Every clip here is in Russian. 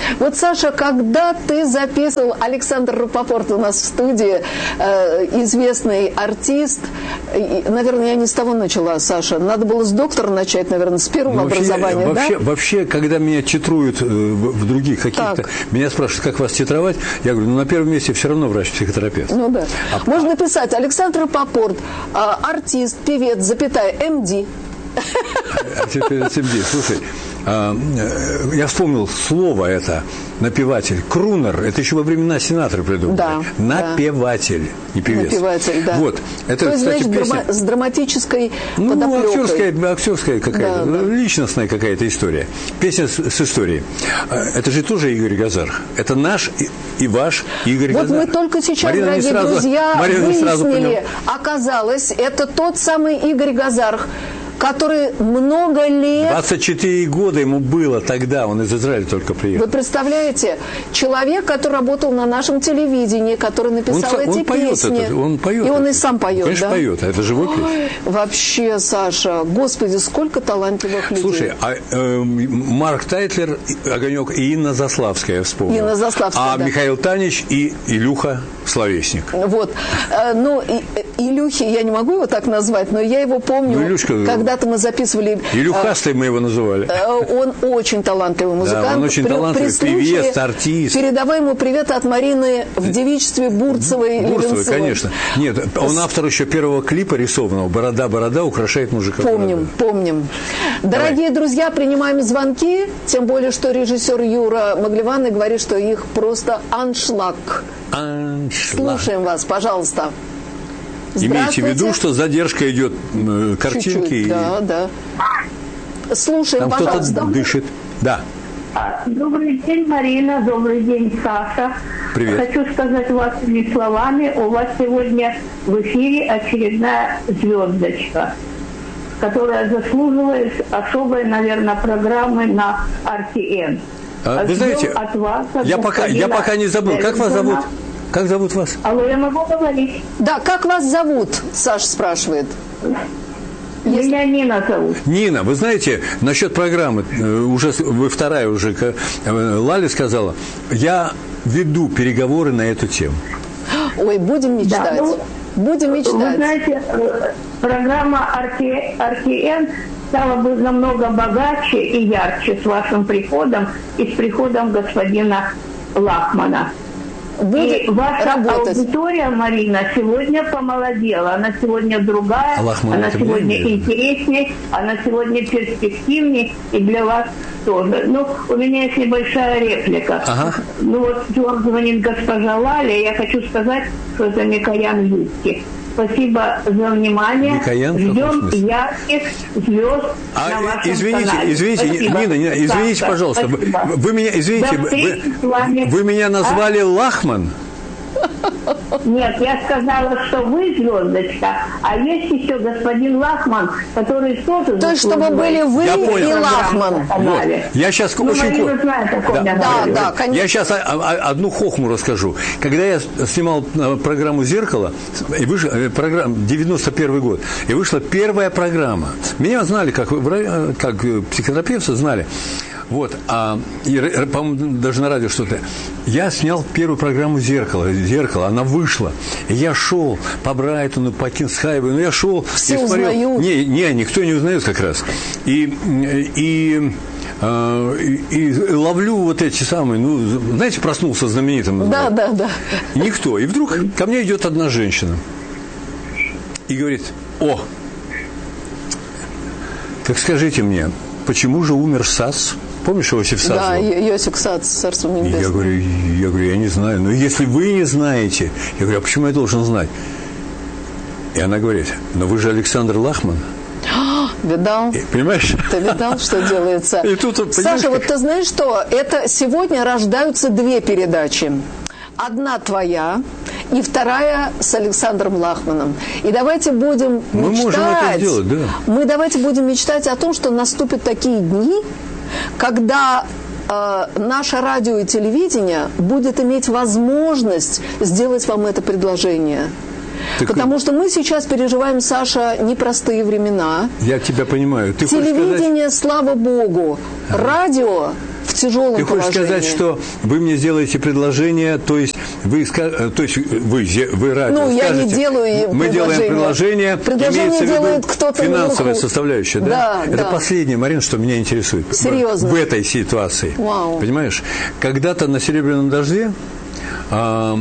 Вот, Саша, когда ты записывал, Александр Рапопорт у нас в студии, известный артист, наверное, я не с того начала, Саша, надо было с доктора начать, наверное, с первого образования, да? Вообще, когда меня титруют в других каких-то, меня спрашивают, как вас титровать, я говорю, на первом месте все равно врач-психотерапевт. Ну да. Можно писать Александр Рапопорт, артист, певец, запятая, МД. Слушай, я вспомнил слово это, напеватель. Крунер, это еще во времена Синатра придумали. Да, напеватель, не певец. Напеватель, да. Вот. Это, то есть, кстати, значит, песня... с драматической подоплекой. Актерская какая-то, личностная какая-то история. Песня с историей. Это же тоже Игорь Газар. Это наш и ваш Игорь Газар. Вот мы только сейчас, дорогие друзья, выяснили, оказалось, это тот самый Игорь Газар, который много лет... 24 года ему было тогда, он из Израиля только приехал. Вы представляете, человек, который работал на нашем телевидении, который написал эти песни. Он поет. И он и сам поет, конечно, да? поет, это живой песня. Вообще, Саша, господи, сколько талантливых людей. Слушай, Марк Тайтлер, Огонек и Инна Заславская, я вспомнил. Инна Заславская, да. Михаил Танич и Илюха Словесник. Вот. Ну, Илюхи, я не могу его так назвать, но я его помню, когда-то мы записывали... Илюхастый мы его называли. Он очень талантливый музыкант. Да, он очень талантливый, певец, артист. Передавай ему привет от Марины в девичестве Бурцевой. Бурцевой, конечно. Нет, он автор еще первого клипа рисованного «Борода украшает мужика». Помним. Дорогие друзья, принимаем звонки, тем более, что режиссер Юра Маглеванный говорит, что их просто аншлаг. Слушаем вас, пожалуйста. Имейте в виду, что задержка идет картинки. Чуть-чуть, да. Слушаем, там пожалуйста. Кто-то дышит. Да. Добрый день, Марина. Добрый день, Саша. Привет. Хочу сказать вашими словами, у вас сегодня в эфире очередная звездочка, которая заслуживает особой, наверное, программы на RTN. Вы знаете, от вас, я пока не забыл. Как вас зовут? Как зовут вас? Алло, я могу говорить? Да, как вас зовут? Саша спрашивает. Меня Нина зовут. Нина, вы знаете, насчет программы, уже вы вторая уже, Лаля сказала, я веду переговоры на эту тему. Ой, будем мечтать. Да, будем мечтать. Вы знаете, программа RTN стала бы намного богаче и ярче с вашим приходом и с приходом господина Лахмана. И ваша аудитория, Марина, сегодня помолодела. Она сегодня другая, она сегодня интереснее, она сегодня перспективнее, и для вас тоже. Ну, у меня есть небольшая реплика. Ну вот звонит госпожа Лаля, я хочу сказать, что это Микоян Юрский. Спасибо за внимание. Микоян, ждем ярких звезд на вашем канале. Извините, Нина, извините, пожалуйста. Вы меня, извините, вы меня назвали Лахман? Нет, я сказала, что вы звездочка, а есть еще господин Лахман, который тоже... То есть, чтобы были вы и Лахман. Вот. Я сейчас конечно. Я сейчас одну хохму расскажу. Когда я снимал программу «Зеркало», и вышла программа 91 год, и вышла первая программа. Меня знали, как психотерапевта знали. Вот, по-моему, даже на радио что-то. Я снял первую программу «Зеркало», она вышла. И я шел по Брайтону, по Кингсхайву, я шел все и смотрел. Узнают. Не, никто не узнает как раз. И ловлю вот эти самые, знаете, проснулся знаменитым. Да. Никто. И вдруг ко мне идет одна женщина и говорит: так скажите мне, почему же умер САС? Помнишь Иосиф Сац? Да, Иосиф Сац, царство небесное. Я говорю, я не знаю. Но если вы не знаете, я говорю, а почему я должен знать? И она говорит: но вы же Александр Лахман. Видал? Понимаешь? Ты видал, что делается? И тут, Саша, вот ты знаешь что? Это сегодня рождаются две передачи. Одна твоя и вторая с Александром Лахманом. И давайте будем мечтать. Мы можем это сделать, да. Мы давайте будем мечтать о том, что наступят такие дни, когда наше радио и телевидение будет иметь возможность сделать вам это предложение. Потому что мы сейчас переживаем, Саша, непростые времена. Я тебя понимаю. Ты телевидение, слава богу. Радио в тяжелом положении. Ты хочешь сказать, что вы мне сделаете предложение, то есть вы радио я скажете, не делаю мы делаем предложение, предложение делает кто-то финансовая наверху. Составляющая, да? Это последнее, Марина, что меня интересует. Серьезно? В этой ситуации. Вау. Понимаешь? Когда-то на «Серебряном дожде», я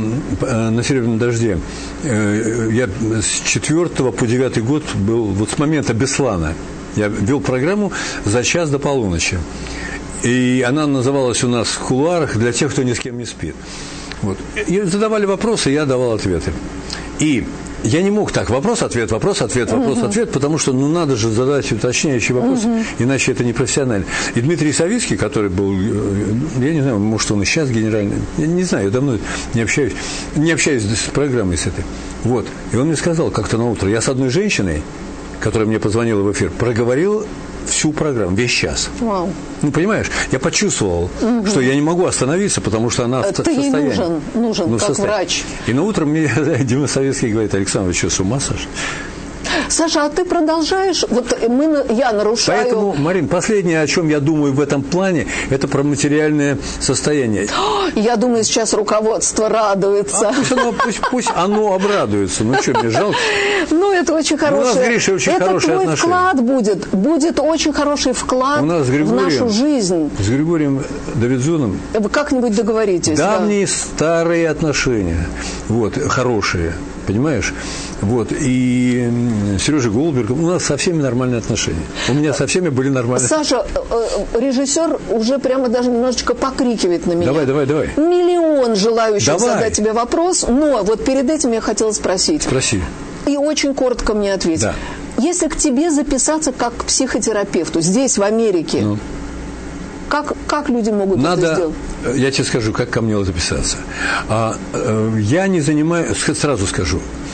с 4 по 9 год был, вот с момента Беслана, я вел программу за час до полуночи. И она называлась у нас в кулуарах «Для тех, кто ни с кем не спит». Вот. И задавали вопросы, я давал ответы. И я не мог так, вопрос-ответ, потому что, надо же задать уточняющий вопрос, иначе это не профессионально. И Дмитрий Савицкий, который был, я не знаю, может, он и сейчас генеральный, я не знаю, я давно не общаюсь с программой с этой. Вот. И он мне сказал как-то на утро, я с одной женщиной, которая мне позвонила в эфир, проговорил всю программу, весь час. Вау. Понимаешь, я почувствовал, что я не могу остановиться, потому что она в состоянии. Ты ей нужен как врач. И на утро мне Дима Советский говорит: Александр, вы что, с ума сошли? Саша, а ты продолжаешь? Я нарушаю. Поэтому, Марин, последнее, о чем я думаю в этом плане, это про материальное состояние. Я думаю, сейчас руководство радуется. Пусть оно обрадуется. Что, мне жалко? Это очень хорошее. У нас с Гришей очень хорошие отношения. Это твой вклад будет очень хороший вклад в нашу жизнь. С Григорием Давидзоном. Вы как-нибудь договоритесь. Давние старые отношения. Хорошие. Понимаешь? И Сережа Голуберг, у нас со всеми нормальные отношения. У меня со всеми были нормальные. Саша, режиссер уже прямо даже немножечко покрикивает на меня. Давай. Миллион желающих задать тебе вопрос, но перед этим я хотела спросить. Спроси. И очень коротко мне ответь. Да. Если к тебе записаться как к психотерапевту здесь, в Америке, как люди могут это сделать? Я тебе скажу, как ко мне записаться. Я не занимаюсь, сразу скажу,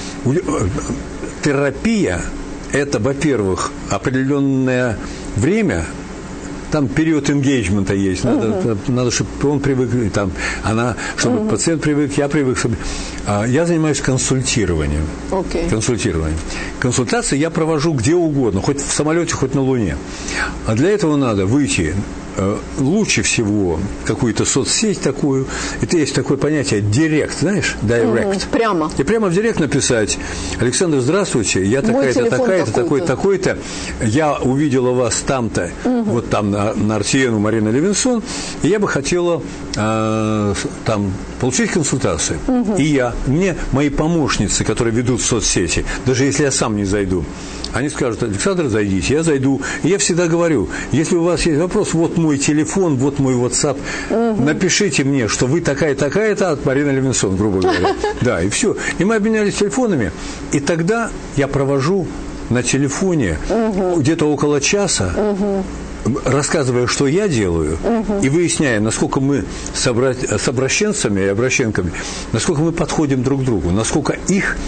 терапия – это, во-первых, определенное время, там период энгейджмента есть, надо, чтобы он привык, чтобы пациент привык, я привык. Я занимаюсь консультированием. Консультированием. Консультации я провожу где угодно, хоть в самолете, хоть на Луне. А для этого надо выйти лучше всего какую-то соцсеть такую. Это есть такое понятие директ, знаешь? Direct. Прямо. И прямо в директ написать: Александр, здравствуйте, я такая-то, такой-то, я увидела вас там-то, вот там на RTN у Марины Левинсон, и я бы хотела получить консультацию. И мне мои помощницы, которые ведут соцсети, даже если я сам не зайду, они скажут: Александр, зайдите, я зайду. И я всегда говорю: если у вас есть вопрос, вот мой телефон, вот мой WhatsApp, напишите мне, что вы такая-такая-то от Марины Левинсон, грубо говоря. Да, и все. И мы обменялись телефонами, и тогда я провожу на телефоне где-то около часа, рассказывая, что я делаю, и выясняя, насколько мы с обращенцами и обращенками, насколько мы подходим друг к другу, насколько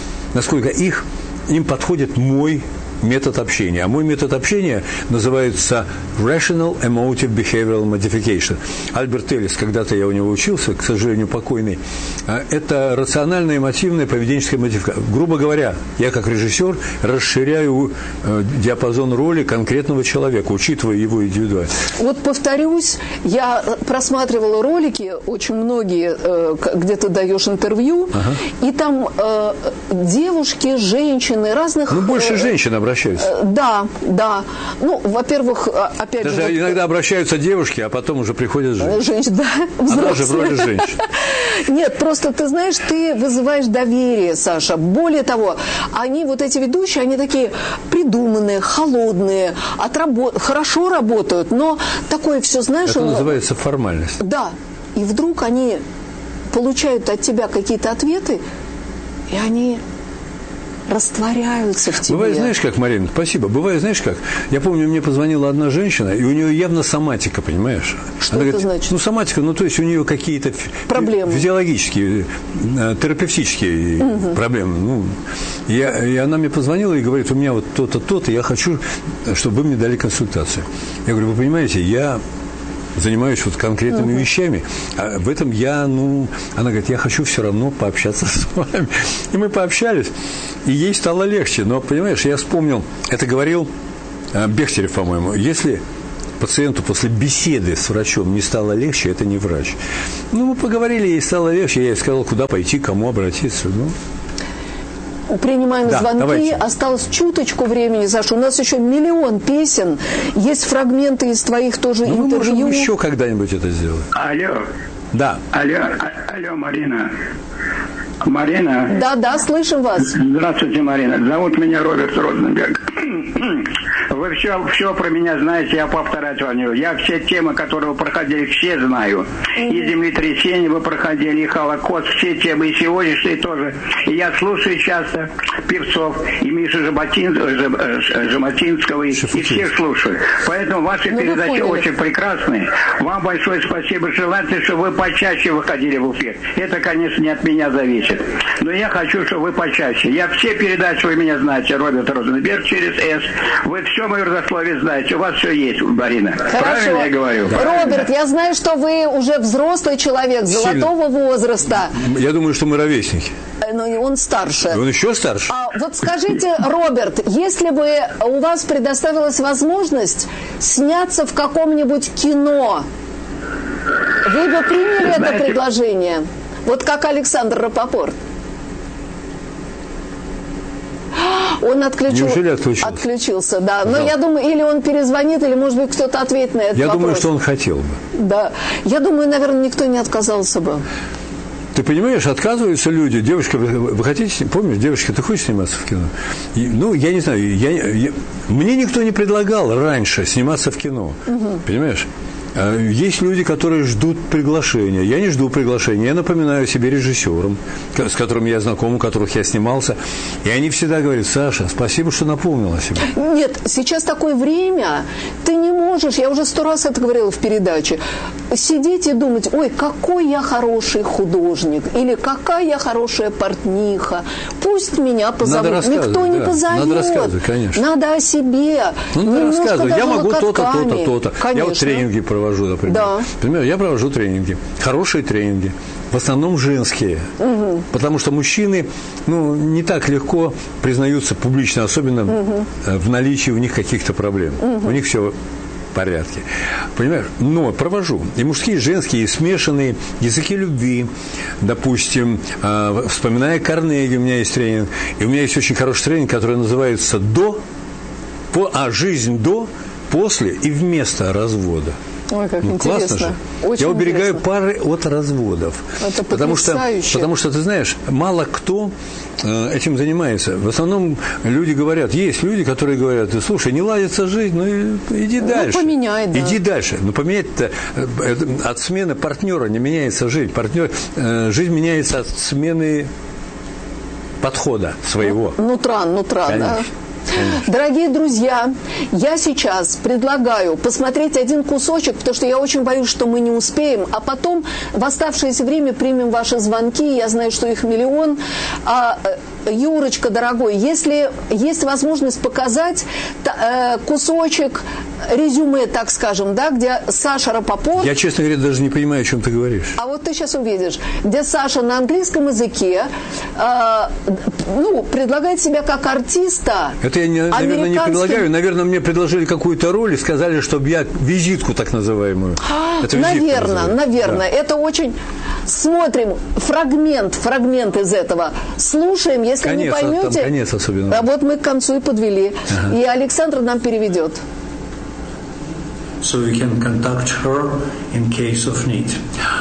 им подходит мой метод общения. А мой метод общения называется Rational Emotive Behavioral Modification. Альберт Эллис, когда-то я у него учился, к сожалению, покойный. Это рациональная эмотивная поведенческая модификация. Грубо говоря, я как режиссер расширяю диапазон роли конкретного человека, учитывая его индивидуальность. Повторюсь, я просматривала ролики, очень многие, где ты даешь интервью, и там девушки, женщины, разных... больше женщин обращаются. Да. Во-первых, опять даже же... иногда обращаются девушки, а потом уже приходят женщины. Да, она же в роли женщин. Нет, просто ты знаешь, ты вызываешь доверие, Саша. Более того, они, эти ведущие, они такие придуманные, холодные, хорошо работают, но такое все, знаешь... Это называется формальность. Да. И вдруг они получают от тебя какие-то ответы, и они... растворяются в тебе. Бывает, знаешь как, Марина, спасибо. Бывает, знаешь как, я помню, мне позвонила одна женщина, и у нее явно соматика, понимаешь? Что это говорит, значит? Соматика, то есть у нее какие-то проблемы, физиологические, терапевтические проблемы. И она мне позвонила и говорит: у меня то-то, то-то, я хочу, чтобы вы мне дали консультацию. Я говорю: вы понимаете, я занимаюсь конкретными вещами, а в этом она говорит: я хочу все равно пообщаться с вами. И мы пообщались, и ей стало легче. Но, понимаешь, я вспомнил, это говорил Бехтерев, по-моему, если пациенту после беседы с врачом не стало легче, это не врач. Ну, мы поговорили, ей стало легче, я ей сказал, куда пойти, к кому обратиться. Ну. Принимаем звонки. Давайте. Осталось чуточку времени, Саша. У нас еще миллион песен. Есть фрагменты из твоих тоже интервью. Мы можем еще когда-нибудь это сделать. Алло. Да. Алло, Марина. Марина? Да, слышим вас. Здравствуйте, Марина. Зовут меня Роберт Розенберг. Вы все про меня знаете, я повторять вам не буду. Я все темы, которые вы проходили, все знаю. И землетрясения вы проходили, и Холокост, все темы, и сегодняшние тоже. И я слушаю часто певцов, и Мишу Жаботинского, и всех слушаю. Поэтому ваши передачи очень прекрасные. Вам большое спасибо. Желательно, чтобы вы почаще выходили в эфир. Это, конечно, не от меня зависит. Но я хочу, чтобы вы почаще. Я все передачи, вы меня знаете, Роберт Розенберг через «С». Вы все мое родословие знаете. У вас все есть, Марина. Хорошо. Правильно я говорю? Роберт, я знаю, что вы уже взрослый человек, золотого возраста. Я думаю, что мы ровесники. Но он старше. Он еще старше. Вот скажите, Роберт, если бы у вас предоставилась возможность сняться в каком-нибудь кино, вы бы приняли это предложение? Вот как Александр Рапопорт. Он отключился, да. Но я думаю, или он перезвонит, или, может быть, кто-то ответит на этот вопрос. Я думаю, что он хотел бы. Да. Я думаю, наверное, никто не отказался бы. Ты понимаешь, отказываются люди. Девушка, вы хотите, помнишь, девушка, ты хочешь сниматься в кино? Я не знаю, мне никто не предлагал раньше сниматься в кино. Понимаешь? Есть люди, которые ждут приглашения. Я не жду приглашения. Я напоминаю себе режиссерам, с которыми я знаком, у которых я снимался. И они всегда говорят: Саша, спасибо, что напомнил о себе. Нет, сейчас такое время, ты не можешь, я уже 100 раз это говорила в передаче, сидеть и думать: ой, какой я хороший художник, или какая я хорошая портниха. Пусть меня позовут. Никто не позовет. Надо рассказывать, конечно. Надо о себе. Надо рассказывать. Я могу то-то, то-то, то-то. Я вот тренинги провожу, например. Да. Например, я провожу тренинги. Хорошие тренинги. В основном женские. Потому что мужчины, не так легко признаются публично, особенно в наличии у них каких-то проблем. У них все в порядке. Понимаешь? Но провожу. И мужские, и женские, и смешанные языки любви. Допустим, вспоминая Карнеги, у меня есть тренинг. И у меня есть очень хороший тренинг, который называется «Жизнь до, после и вместо развода». Ой, как интересно. Классно же. Очень я уберегаю интересно. пары от разводов. Это потому что, ты знаешь, мало кто этим занимается. В основном люди говорят, есть люди, которые говорят: слушай, не ладится жизнь, иди дальше. Поменяй, да. Иди дальше. Но поменять-то от смены партнера не меняется жизнь. Жизнь меняется от смены подхода своего. Нутра, да. Конечно. Дорогие друзья, я сейчас предлагаю посмотреть один кусочек, потому что я очень боюсь, что мы не успеем, а потом в оставшееся время примем ваши звонки, я знаю, что их миллион. Юрочка, дорогой, если есть возможность показать кусочек резюме, так скажем, да, где Саша Рапопорт... Я, честно говоря, даже не понимаю, о чем ты говоришь. А вот ты сейчас увидишь, где Саша на английском языке предлагает себя как артиста. Это я, наверное, не предлагаю. Наверное, мне предложили какую-то роль и сказали, чтобы я визитку так называемую. Наверное. Да. Это очень... Смотрим фрагмент из этого. Слушаем, если не поймете... Там конец особенно. А вот мы к концу и подвели. И Александр нам переведет. So we can contact her in case of need.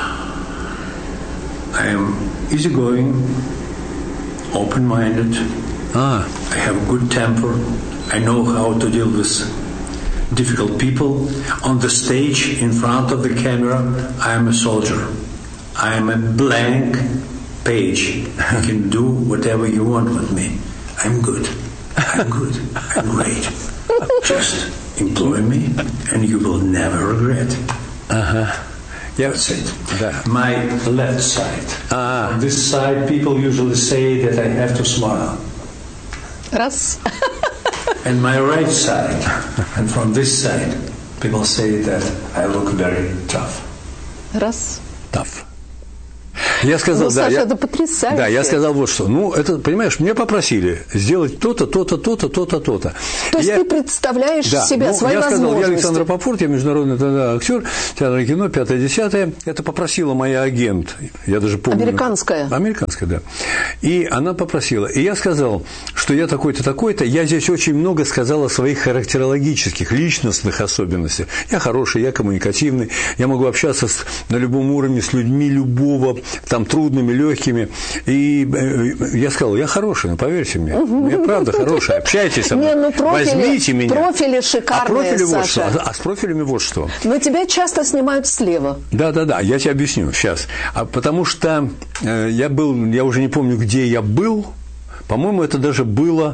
I am easygoing, open-minded. I have a good temper. I know how to deal with difficult people. On the stage, in front of the camera, I am a soldier. I am a blank page. You can do whatever you want with me. I'm good. I'm great. Just employ me and you will never regret. That's it. My left side. On this side, people usually say that I have to smile. Раз. And my right side, and from this side, people say that I look very tough. Раз. Tough. Я сказал, Саша, это потрясающе. Да, я сказал вот что. Ну, это, понимаешь, меня попросили сделать то-то, то-то, то-то, то-то, то-то. То есть ты представляешь себя, свои я возможности. Сказал, я Александр Попорт, я международный тогда актер, театр и кино, 5-10. Это попросила моя агент. Я даже помню. Американская, да. И она попросила. И я сказал, что я такой-то, такой-то. Я здесь очень много сказал о своих характерологических, личностных особенностях. Я хороший, я коммуникативный, я могу общаться на любом уровне с людьми любого, там, трудными, легкими. И я сказал, я хороший, поверьте мне. Я правда хороший. Общайтесь со мной. Возьмите меня. Профили шикарные, Саша. А с профилями вот что. Но тебя часто снимают слева. Да, я тебе объясню сейчас. Потому что я уже не помню, где я был. По-моему, это было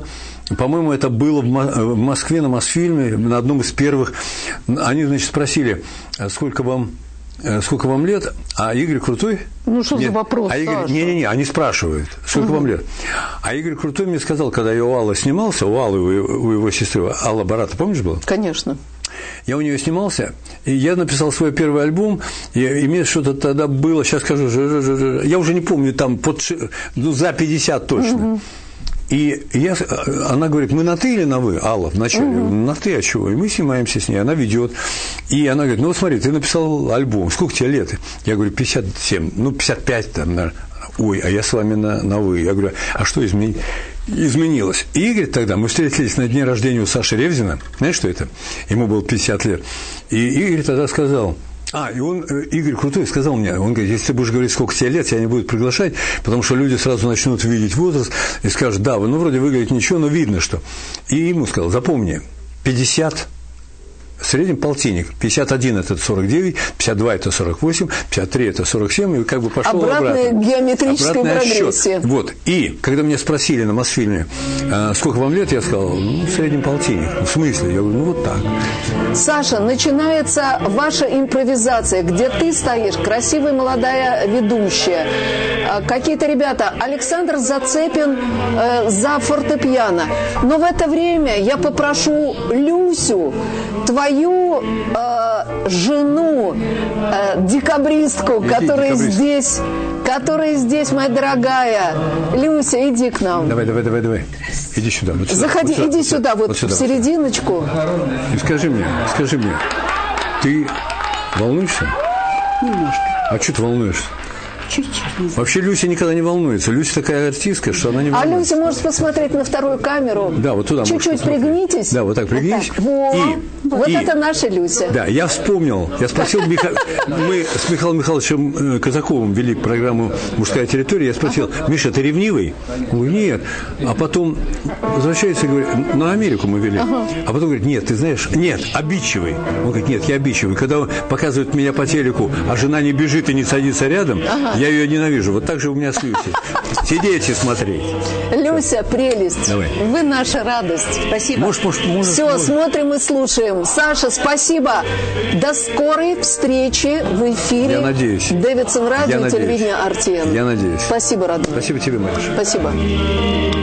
в Москве на Мосфильме, на одном из первых. Они, значит, спросили, сколько вам лет? А Игорь Крутой? Ну, что за вопрос, Игорь, не, они спрашивают, сколько вам лет? А Игорь Крутой мне сказал, когда я у Аллы снимался, у его сестры, Алла Барата, помнишь, была? Конечно. Я у нее снимался, и я написал свой первый альбом, и мне что-то тогда было, сейчас скажу, я уже не помню, там, за 50 точно. И она говорит, мы на ты или на вы, Алла, вначале? На ты, а чего? И мы снимаемся с ней, она ведет. И она говорит, ну вот смотри, ты написал альбом, сколько тебе лет? Я говорю, 57, 55 там, наверное. Ой, а я с вами на вы. Я говорю, а что изменилось? И Игорь тогда, мы встретились на дне рождения у Саши Ревзина, знаешь, что это? Ему было 50 лет. И Игорь тогда сказал... Игорь Крутой сказал мне, он говорит, если ты будешь говорить, сколько тебе лет, тебя не будут приглашать, потому что люди сразу начнут видеть возраст и скажут, да, вроде вы говорите ничего, но видно, что. И ему сказал, запомни, 50, в среднем полтинник, 51 – это 49, 52 – это 48, 53 – это 47, и как бы пошел обратная геометрическая прогрессия. Вот, и когда меня спросили на Мосфильме, сколько вам лет, я сказал, в среднем полтинник. В смысле? Я говорю, вот так. Саша, начинается ваша импровизация, где ты стоишь, красивая молодая ведущая, какие-то ребята, Александр Зацепин за фортепиано. Но в это время я попрошу Люсю, твою жену, декабристку, которая здесь, моя дорогая. Люся, иди к нам. Давай. Иди сюда. Вот сюда. Заходи, иди сюда, в серединочку. И скажи мне, ты волнуешься? Немножко. А что ты волнуешься? Чуть-чуть. Вообще Люся никогда не волнуется. Люся такая артистка, что она не волнуется. А Люся может посмотреть на вторую камеру. Да, вот туда. Чуть-чуть пригнитесь. Да, вот так пригнись. Вот это наша Люся. Да, я вспомнил. Я спросил мы с Михаилом Михайловичем Казаковым вели программу «Мужская территория». Я спросил, Миша, ты ревнивый? Он говорит, нет. А потом возвращается и говорит, на Америку мы вели. А потом говорит, нет, ты знаешь, нет, обидчивый. Он говорит, нет, я обидчивый. Когда показывают меня по телеку, а жена не бежит и не садится рядом, я ее ненавижу. Вот так же у меня с Люсей. Сидеть и смотреть. Люся, прелесть. Давай. Вы наша радость. Спасибо. Может. Все, смотрим и слушаем. Саша, спасибо. До скорой встречи в эфире. Я надеюсь. Дэвидсон радио и телевидение RTN. Я надеюсь. Спасибо, родной. Спасибо тебе, Маша. Спасибо.